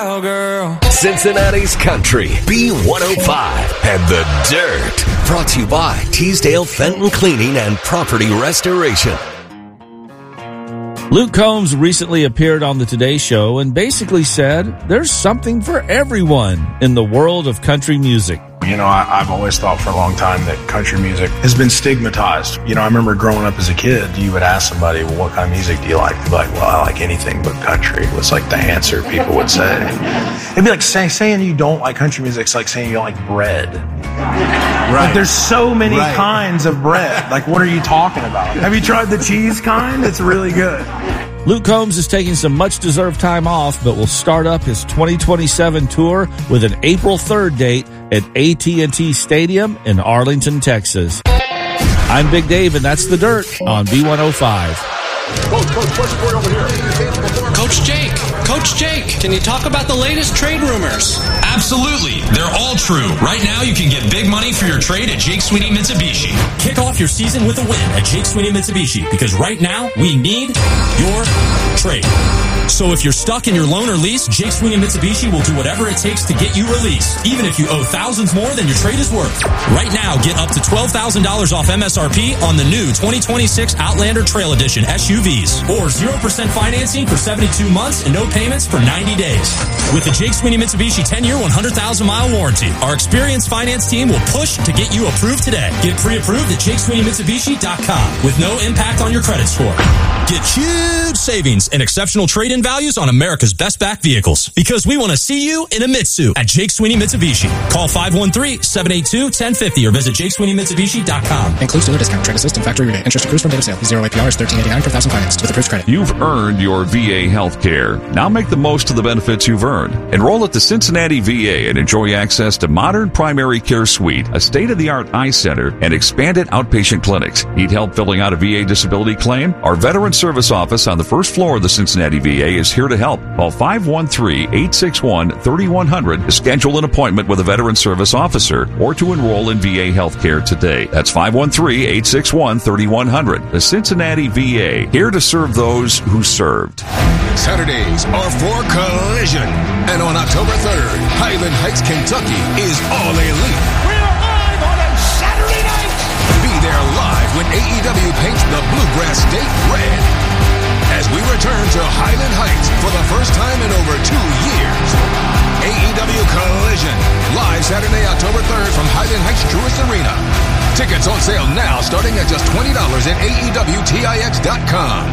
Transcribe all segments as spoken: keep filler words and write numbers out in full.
Oh, girl. Cincinnati's Country, B one oh five, and The Dirt. Brought to you by Teasdale Fenton Cleaning and Property Restoration. Luke Combs recently appeared on the Today Show and basically said there's something for everyone in the world of country music. You know, I, I've always thought for a long time that country music has been stigmatized. You know, I remember growing up as a kid, you would ask somebody, well, what kind of music do you like? They'd be like, well, I like anything but country. It was like the answer people would say. It'd be like say, saying you don't like country music. It's like saying you don't like bread. Right. Like, there's so many right. kinds of bread. Like, what are you talking about? Have you tried the cheese kind? It's really good. Luke Combs is taking some much-deserved time off, but will start up his twenty twenty-seven tour with an April third date at A T and T Stadium in Arlington, Texas. I'm Big Dave, and that's The Dirt on B one oh five. Coach, Coach, what's going over here? Coach Jake, Coach Jake, can you talk about the latest trade rumors? Absolutely. They're all true. Right now, you can get big money for your trade at Jake Sweeney Mitsubishi. Kick off your season with a win at Jake Sweeney Mitsubishi, because right now, we need your trade. So if you're stuck in your loan or lease, Jake Sweeney Mitsubishi will do whatever it takes to get you released, even if you owe thousands more than your trade is worth. Right now, get up to twelve thousand dollars off M S R P on the new twenty twenty-six Outlander Trail Edition S U Vs, or zero percent financing for seventy-two months and no payments for ninety days. With the Jake Sweeney Mitsubishi ten-year, one hundred thousand mile warranty, our experienced finance team will push to get you approved today. Get pre-approved at Jake Sweeney Mitsubishi dot com with no impact on your credit score. Get huge savings and exceptional trade-in values on America's best back vehicles, because we want to see you in a Mitsu at Jake Sweeney Mitsubishi. Call five one three, seven eight two, one zero five zero or visit Jake Sweeney Mitsubishi dot com. Includes dealer discount, trade assist, and factory rebate. Interest accrues from date of sale. Zero A P R is thirteen eighty-nine per thousand financed with approved credit. You've earned your V A health care. Now make the most of the benefits you've earned. Enroll at the Cincinnati V A and enjoy access to modern primary care suite, a state-of-the-art eye center, and expanded outpatient clinics. Need help filling out a V A disability claim? Our Veteran Service Office on the first floor of the Cincinnati V A is here to help. Call five one three, eight six one, three one zero zero to schedule an appointment with a Veteran Service Officer or to enroll in V A healthcare today. That's five one three, eight six one, three one zero zero. The Cincinnati V A, here to serve those who served. Saturdays are for collision. And on October third, Highland Heights, Kentucky is all elite. We're live on a Saturday night. Be there live when A E W paints the Bluegrass State red. As we return to Highland Heights for the first time in over two years. A E W Collision, live Saturday, October third from Highland Heights Truist Arena. Tickets on sale now, starting at just twenty dollars at A E W Tix dot com.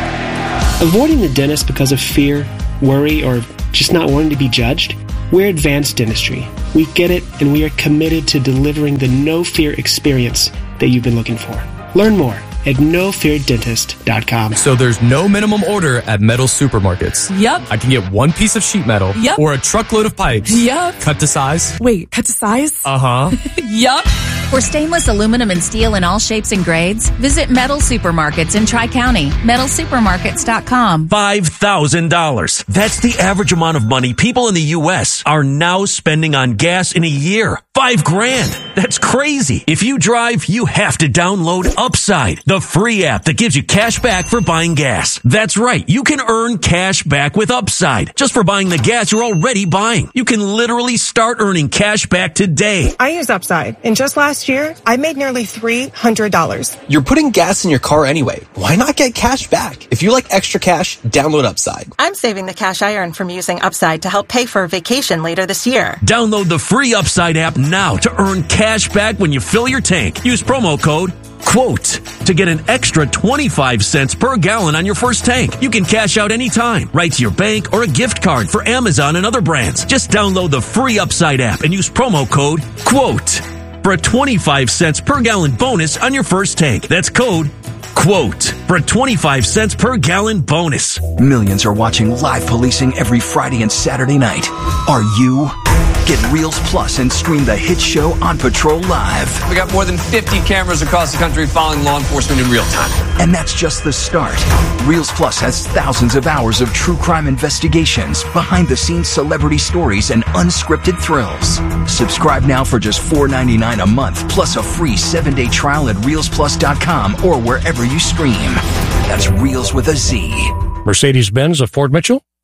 Avoiding the dentist because of fear, worry, or just not wanting to be judged? We're Advanced Dentistry. We get it, and we are committed to delivering the no-fear experience that you've been looking for. Learn more at no fear dentist dot com. So there's no minimum order at metal supermarkets. Yep. I can get one piece of sheet metal. Yep. Or a truckload of pipes. Yep. Cut to size. Wait, cut to size? Uh-huh. Yup. For stainless aluminum and steel in all shapes and grades, visit Metal Supermarkets in Tri-County. metal supermarkets dot com. five thousand dollars. That's the average amount of money people in the U S are now spending on gas in a year. Five grand. That's crazy. If you drive, you have to download Upside, the free app that gives you cash back for buying gas. That's right. You can earn cash back with Upside just for buying the gas you're already buying. You can literally start earning cash back today. I use Upside, and just last year, I made nearly three hundred dollars. You're putting gas in your car anyway. Why not get cash back? If you like extra cash, download Upside. I'm saving the cash I earn from using Upside to help pay for a vacation later this year. Download the free Upside app now to earn cash back when you fill your tank. Use promo code QUOTE to get an extra twenty-five cents per gallon on your first tank. You can cash out anytime, right to your bank or a gift card for Amazon and other brands. Just download the free Upside app and use promo code QUOTE for a twenty-five cents per gallon bonus on your first tank. That's code QUOTE for a twenty-five cents per gallon bonus. Millions are watching live policing every Friday and Saturday night. Are you? Get Reels Plus and stream the hit show On Patrol Live. We got more than fifty cameras across the country following law enforcement in real time. And that's just the start. Reels Plus has thousands of hours of true crime investigations, behind-the-scenes celebrity stories, and unscripted thrills. Subscribe now for just four ninety-nine a month, plus a free seven-day trial at reels plus dot com or wherever you stream. That's Reels with a Z. Mercedes-Benz of Fort Mitchell,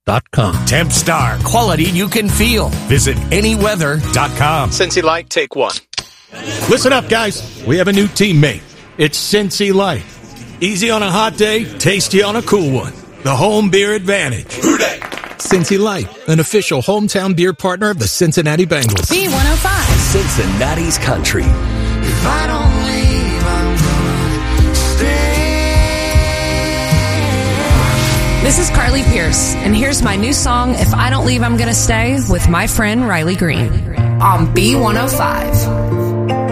dot com. Tempstar, quality you can feel. Visit any weather dot com. Cincy Light, take one. Listen up, guys. We have a new teammate. It's Cincy Light. Easy on a hot day, tasty on a cool one. The home beer advantage. Cincy Light, an official hometown beer partner of the Cincinnati Bengals. B one oh five. Cincinnati's country. If I don't leave, I'm gonna stay. This is Carly Pierce, and here's my new song, If I Don't Leave, I'm Gonna Stay, with my friend Riley Green on B one oh five.